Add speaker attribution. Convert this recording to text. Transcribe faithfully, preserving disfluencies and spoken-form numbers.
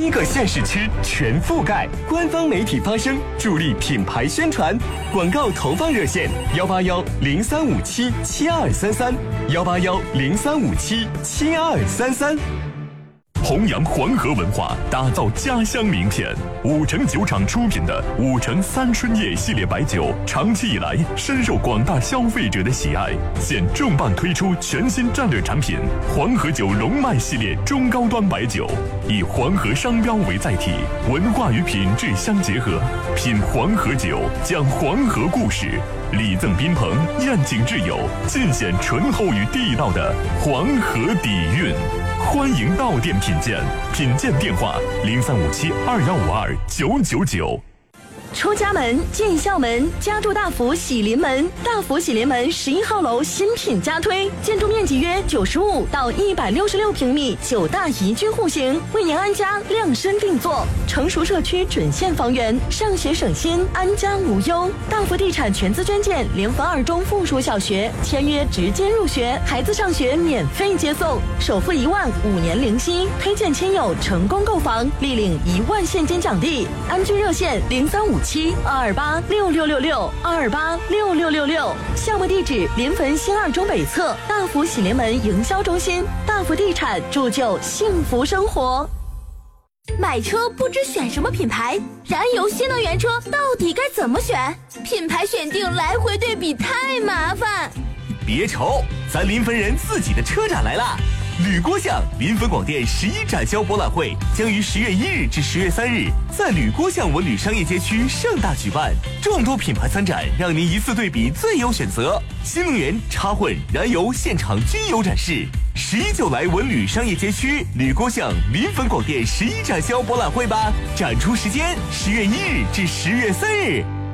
Speaker 1: 一个县市区全覆盖，官方媒体发声，助力品牌宣传。广告投放热线：幺八幺零三五七七二三三，幺八幺零三五七七二三三。
Speaker 2: 弘扬黄河文化，打造家乡名片。五城酒厂出品的五城三春叶系列白酒，长期以来深受广大消费者的喜爱。现重磅推出全新战略产品黄河酒龙脉系列中高端白酒，以黄河商标为载体，文化与品质相结合。品黄河酒，讲黄河故事，礼赠宾朋，宴请挚友，尽显醇厚与地道的黄河底蕴。欢迎到店品鉴，品鉴电话零三五七二幺五二九九九。
Speaker 3: 出家门进校门，家住大福喜临门。大福喜临门十一号楼新品加推，建筑面积约九十五到一百六十六平米，九大宜居户型，为您安家量身定做。成熟社区准现房源，上学省心，安家无忧。大福地产全资捐建联合二中附属小学，签约直接入学，孩子上学免费接送，首付一万，五年零息，推荐亲友成功购房，立领一万现金奖励。安居热线零三五七二二八六六六六二二八六六六六，项目地址临汾新二中北侧大福喜临门营销中心。大福地产铸就幸福生活。
Speaker 4: 买车不知选什么品牌，燃油新能源车到底该怎么选？品牌选定来回对比太麻烦。
Speaker 1: 别愁，咱临汾人自己的车展来啦！吕郭巷临汾广电十一展销博览会将于十月一日至十月三日在吕郭巷文旅商业街区盛大举办，众多品牌参展，让您一次对比最优选择。新能源、插混、燃油现场均有展示。十一就来文旅商业街区吕郭巷临汾广电十一展销博览会吧！展出时间：十月一日至十月三日。